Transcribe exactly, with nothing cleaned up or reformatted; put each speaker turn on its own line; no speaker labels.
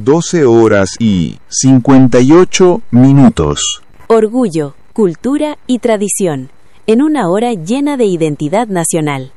doce horas y cincuenta y ocho minutos.
Orgullo, cultura y tradición, en una hora llena de identidad nacional.